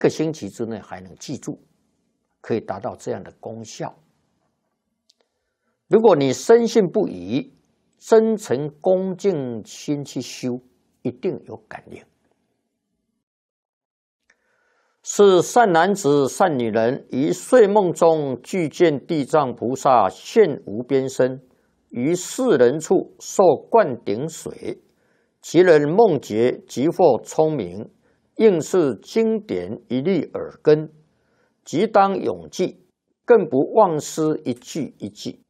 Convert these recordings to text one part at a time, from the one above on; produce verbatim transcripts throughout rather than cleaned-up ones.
个星期之内还能记住，可以达到这样的功效。如果你深信不疑，真诚恭敬心去修，一定有感应。是善男子、善女人于睡梦中具见地藏菩萨现无边身，于世人处受灌顶水，其人梦觉即获聪明，应是经典一粒耳根，即当永记，更不忘失一句一句。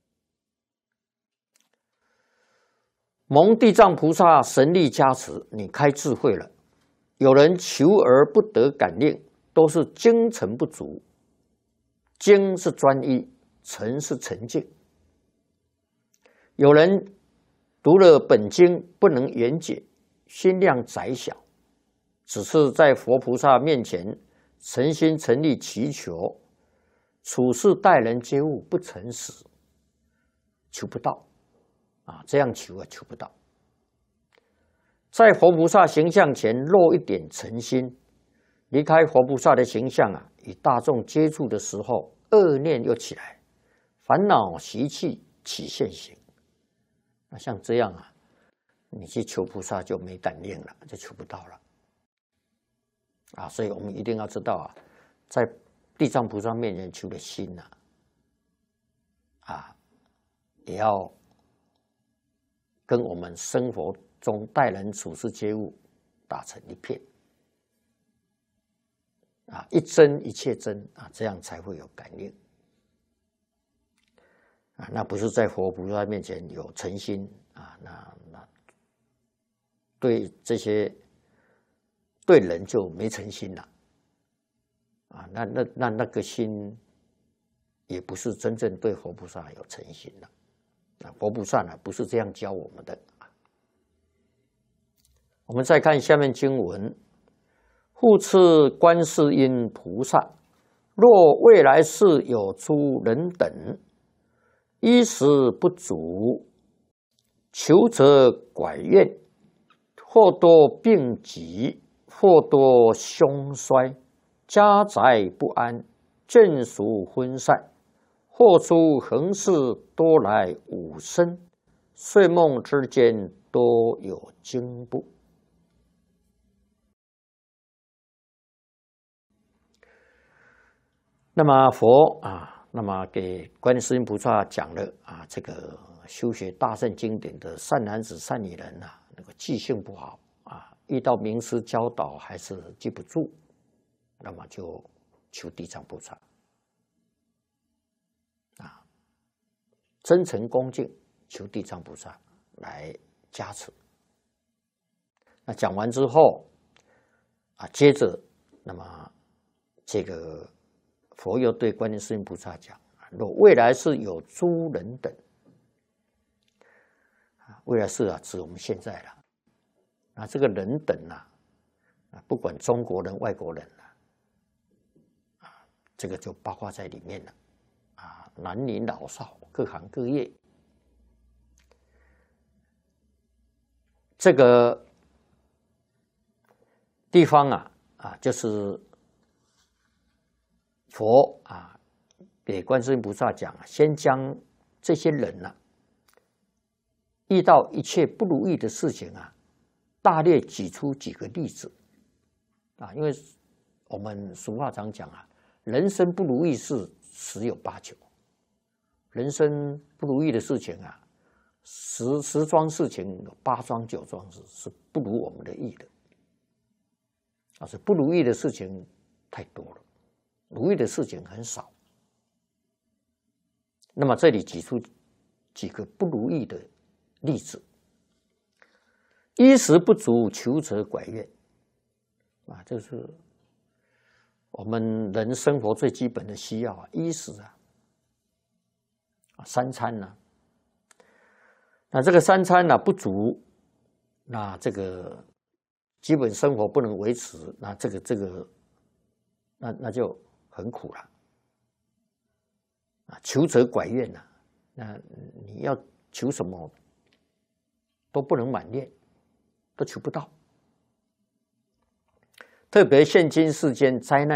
蒙地藏菩萨神力加持，你开智慧了。有人求而不得感应，都是精诚不足。精是专一，诚是沉静。有人读了本经不能圆解，心量窄小，只是在佛菩萨面前诚心诚力祈求，处事待人接物不诚实，求不到啊！这样求啊，求不到。在佛菩萨形象前露一点诚心，离开佛菩萨的形象啊，与大众接触的时候，恶念又起来，烦恼习气起现行。那像这样啊，你去求菩萨就没感应了，就求不到了啊！所以我们一定要知道啊，在地藏菩萨面前求的心呐、啊，啊，也要跟我们生活中待人处事接物打成一片啊，一真一切真啊，这样才会有感应啊。那不是在佛菩萨面前有诚心啊，那那对这些对人就没诚心了啊，那那那那个心也不是真正对佛菩萨有诚心了。啊，佛菩萨呢不是这样教我们的。我们再看下面经文：复次观世音菩萨，若未来世有诸人等，衣食不足，求则拐怨，或多病疾，或多凶衰，家宅不安，眷属分散，或出横事，多来五生，睡梦之间多有惊怖。那么佛啊，那么给观世音菩萨讲了啊，这个修学大乘经典的善男子、善女人啊，那个记性不好啊，遇到名师教导还是记不住，那么就求地藏菩萨啊，真诚恭敬求地藏菩萨来加持。那讲完之后啊，接着那么这个。佛又对观世音菩萨讲：若未来世有诸人等，未来世啊，指我们现在了。那这个人等啊，不管中国人、外国人啊，这个就包括在里面了。啊，男女老少，各行各业，这个地方啊，啊，就是。佛啊，给观世音菩萨讲啊，先将这些人啊，遇到一切不如意的事情啊，大略举出几个例子啊，因为我们俗话常讲啊，人生不如意事十有八九，人生不如意的事情啊，十十桩事情八桩九桩事是不如我们的意的，啊，是不如意的事情太多了。如意的事情很少，那么这里举出几个不如意的例子：衣食不足，求则拐怨。啊，这是我们人生活最基本的需要啊，衣食啊，三餐呢、啊。那这个三餐呢、啊、不足，那这个基本生活不能维持，那这个这个，那那就。很苦了啊！求则拐怨呐、啊，那你要求什么都不能满愿，都求不到。特别现今世间灾难